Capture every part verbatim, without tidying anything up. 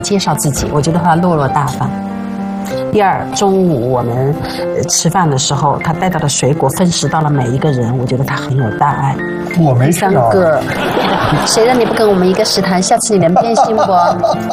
介绍自己，我觉得他落落大方。第二，中午我们吃饭的时候，他带到的水果分食到了每一个人，我觉得他很有大爱。 我没吃到。 第三个，谁让你不跟我们一个食堂？下次你能变心不？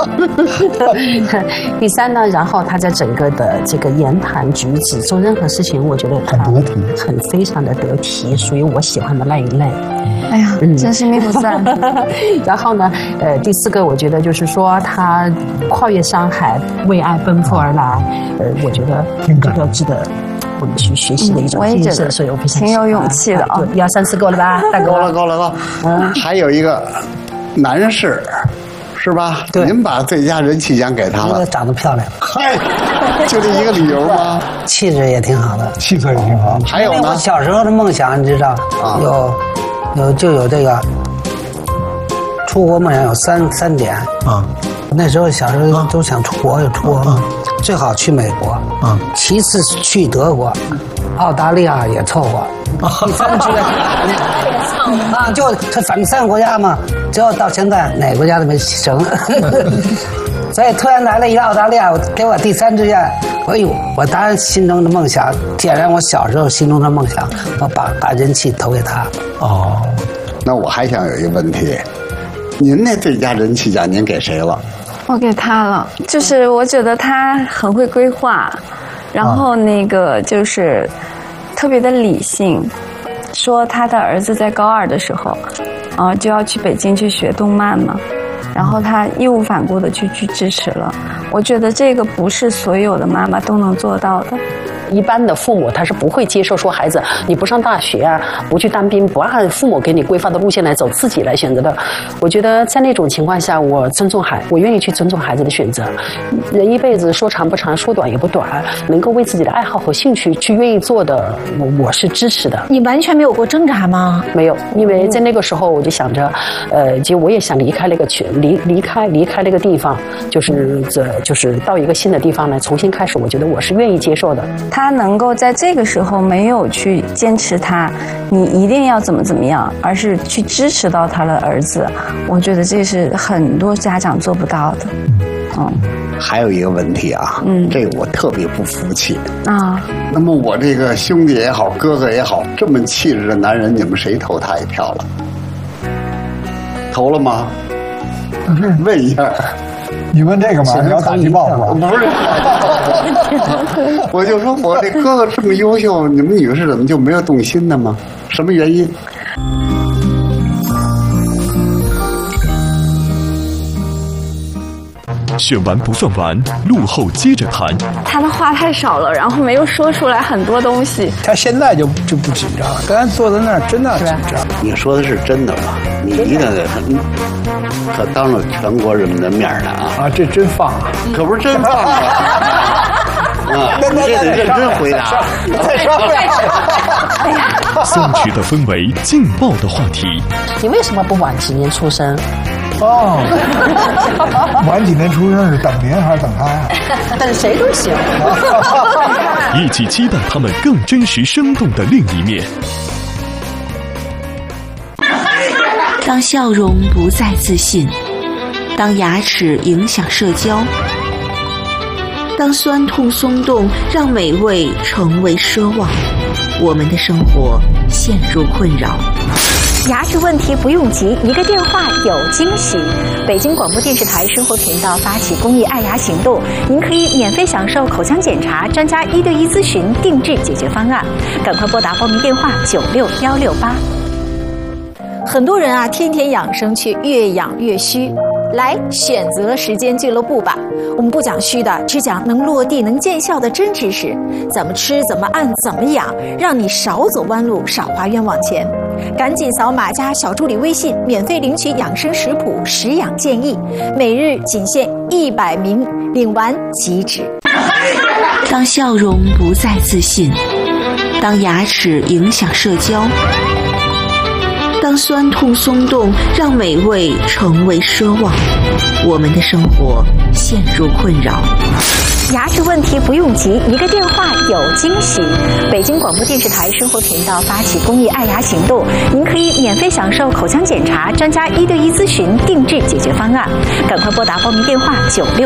第三呢，然后他在整个的这个言谈举止做任何事情，我觉得他很得体， 很非常的得体，属于我喜欢的那一类。 哎呀，嗯、真是命不散。 然后呢，呃，第四个，我觉得就是说他跨越山海，为爱奔赴而来。呃，我觉得这个值得我们去学习的一种精神，所以我非常挺有勇气的啊！ 一二三四够了吧？大哥， 够了，够了，够了。嗯，还有一个男士，是吧？ 对， 您把最佳人气奖给他了。 长得漂亮。 嗨，就这一个理由吗？ 气质也挺好的， 气色也挺好。 还有呢？ 我小时候的梦想，你知道，啊、有有就有这个出国梦想有三三点啊。那时候小时候都想出国，就出国嘛。最好去美国，啊，其次去德国，澳大利亚也凑合，第三个去啊，就这反正三个国家嘛，只要到现在哪个国家都没成，所以突然来了一个澳大利亚，给我第三志愿，哎呦，我当然心中的梦想点燃我小时候心中的梦想，我把把人气投给他。 哦，那我还想有一个问题，您那最佳人气奖您给谁了？ 我给他了，就是我觉得他很会规划，然后那个就是特别的理性，说他的儿子在高二的时候，啊、呃、就要去北京去学动漫嘛，然后他义无反顾的去去支持了。我觉得这个不是所有的妈妈都能做到的。 一般的父母他是不会接受说孩子你不上大学啊，不去当兵，不按父母给你规划的路线来走，自己来选择的。我觉得在那种情况下，我尊重孩，我愿意去尊重孩子的选择。人一辈子说长不长，说短也不短，能够为自己的爱好和兴趣去愿意做的，我我是支持的。 你完全没有过挣扎吗？ 没有，因为在那个时候我就想着，呃，其实我也想离开那个群，离离开离开那个地方，就是这就是到一个新的地方来重新开始。我觉得我是愿意接受的。 他能够在这个时候没有去坚持他，你一定要怎么怎么样，而是去支持到他的儿子，我觉得这是很多家长做不到的。嗯， 还有一个问题啊，嗯，这个我特别不服气啊。 那么我这个兄弟也好，哥哥也好，这么气质的男人，你们谁投他一票了？投了吗？问一下。 你问这个嘛？你要打击报复？ 不是，我就说我这哥哥这么优秀，你们女士怎么就没有动心的吗？什么原因？ 选完不算完，路后接着谈。 他的话太少了，然后没有说出来很多东西。 他现在就就不紧张了，刚才坐在那儿真的紧张。 你说的是真的吗？你一定得可当着全国人民的面呢啊！ 啊，这真放啊， 可不是真放啊！啊，你这得认真回答。 再说，再说。 哎呀， 松弛的氛围，劲爆的话题。 你为什么不晚几年出生？ 哦，晚几年出生是等您还是等他呀？ 等谁都行。 一起期待他们更真实生动的另一面。 当笑容不再自信，当牙齿影响社交，当酸痛松动让美味成为奢望，我们的生活陷入困扰。 牙齿问题不用急，一个电话有惊喜。北京广播电视台生活频道发起公益爱牙行动，您可以免费享受口腔检查、专家一对一咨询、定制解决方案。赶快拨打报名电话九六幺六八。很多人啊，天天养生却越养越虚。来选择时间俱乐部吧，我们不讲虚的，只讲能落地能见效的真知识，怎么吃怎么按怎么养，让你少走弯路少花冤枉钱。赶紧扫码加小助理微信，免费领取养生食谱食养建议，每日仅限一百名，领完即止。 当笑容不再自信，当牙齿影响社交，当酸痛松动让美味成为奢望，我们的生活陷入困扰。 牙齿问题不用急，一个电话有惊喜。北京广播电视台生活频道发起公益爱牙行动，您可以免费享受口腔检查、专家一对一咨询、定制解决方案。赶快拨打报名电话九六